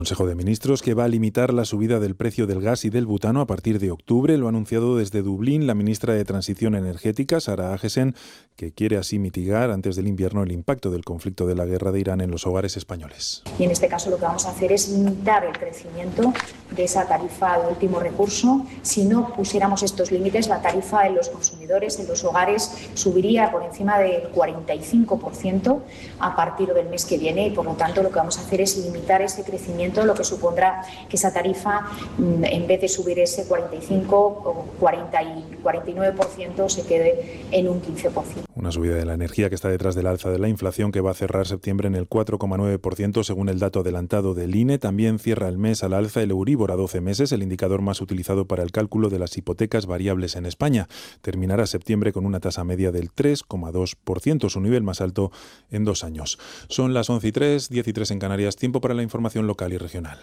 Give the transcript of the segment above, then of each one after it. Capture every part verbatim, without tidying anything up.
Consejo de Ministros que va a limitar la subida del precio del gas y del butano a partir de octubre. Lo ha anunciado desde Dublín la ministra de Transición Energética, Sara Agesen, que quiere así mitigar antes del invierno el impacto del conflicto de la guerra de Irán en los hogares españoles. Y en este caso lo que vamos a hacer es limitar el crecimiento de esa tarifa de último recurso. Si no pusiéramos estos límites, la tarifa en los consumidores, en los hogares, subiría por encima del cuarenta y cinco por ciento a partir del mes que viene y por lo tanto lo que vamos a hacer es limitar ese crecimiento, lo que supondrá que esa tarifa, en vez de subir ese cuarenta y cinco o cuarenta y cuarenta y nueve por ciento, se quede en un quince por ciento. Una subida de la energía que está detrás del alza de la inflación, que va a cerrar septiembre en el cuatro coma nueve por ciento según el dato adelantado del I N E. También cierra el mes al alza el Euribor a doce meses, el indicador más utilizado para el cálculo de las hipotecas variables en España. Terminará septiembre con una tasa media del tres coma dos por ciento, su nivel más alto en dos años. Son las once y tres, diez y tres en Canarias, tiempo para la información local y regional.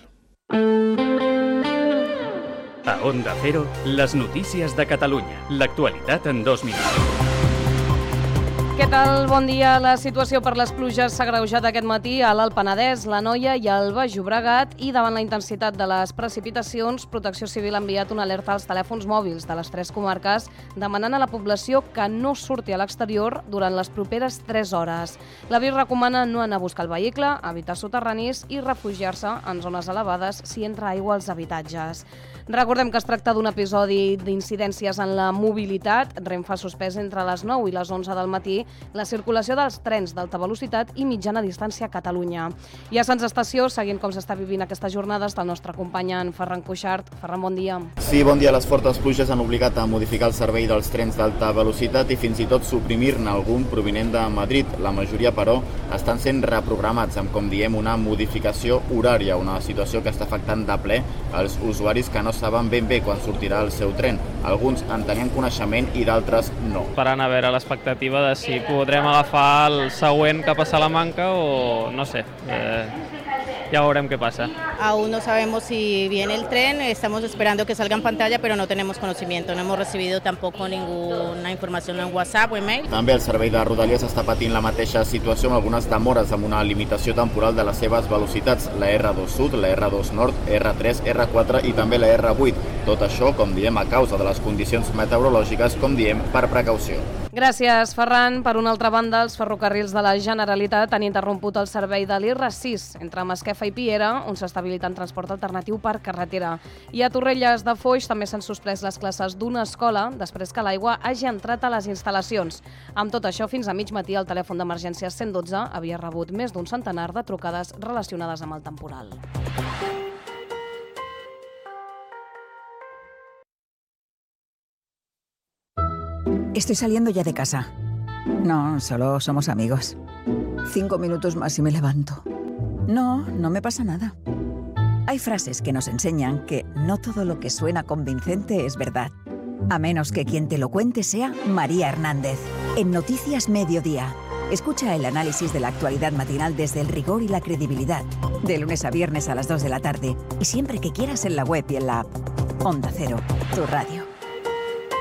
A Onda Cero, les notícies de Catalunya. L'actualitat en dos minuts. Què tal? Bon dia. La situació per les pluges s'ha agreujat aquest matí a l'Alt Penedès, l'Anoia i el Baix Llobregat i davant la intensitat de les precipitacions, Protecció Civil ha enviat una alerta als telèfons mòbils de les tres comarques demanant a la població que no surti a l'exterior durant les properes tres hores. L'avís recomana no anar a buscar el vehicle, evitar soterranis i refugiar-se en zones elevades si entra aigua als habitatges. Recordem que es tracta d'un episodi d'incidències en la mobilitat. Renfe ha suspès entre les nou i les onze del matí la circulació dels trens d'alta velocitat i mitjana distància a Catalunya. I a Sants Estació, seguint com s'està vivint aquesta jornada, està el nostre company en Ferran Cuixart. Ferran, bon dia. Sí, bon dia. Les fortes pluges han obligat a modificar el servei dels trens d'alta velocitat i fins i tot suprimir-ne algun provinent de Madrid. La majoria, però, estan sent reprogramats amb, com diem, una modificació horària, una situació que està afectant de ple els usuaris que no saben ben bé quan sortirà el seu tren. Alguns en tenien coneixement i d'altres no. Esperant a veure l'expectativa de si podrem agafar el següent cap a Salamanca o no sé, eh, ya veremos qué pasa. Aún no sabemos si viene el tren, estamos esperando que salga en pantalla, pero no tenemos conocimiento, no hemos recibido tampoco ninguna información en WhatsApp o email. També el servei de Rodalies està patint la mateixa situació amb algunes demores amb una limitació temporal de les seves velocitats, la erre dos Sud, la erre dos Nord, erre tres, erre quatre i també la erre vuit. Tot això, com diem, a causa de les condicions meteorològiques, com diem, per precaució. Gràcies, Ferran. Per una altra banda, els ferrocarrils de la Generalitat han interromput el servei de l'I R sis entre Masquefa i Piera, on s'està habilitant transport alternatiu per carretera. I a Torrelles de Foix també s'han suspès les classes d'una escola després que l'aigua hagi entrat a les instal·lacions. Amb tot això, fins a mig matí, el telèfon d'emergències cent dotze havia rebut més d'un centenar de trucades relacionades amb el temporal. Estoy saliendo ya de casa. No, solo somos amigos. Cinco minutos más y me levanto. No, no me pasa nada. Hay frases que nos enseñan que no todo lo que suena convincente es verdad. A menos que quien te lo cuente sea María Hernández. En Noticias Mediodía. Escucha el análisis de la actualidad matinal desde el rigor y la credibilidad. De lunes a viernes a las dos de la tarde. Y siempre que quieras en la web y en la app. Onda Cero, tu radio.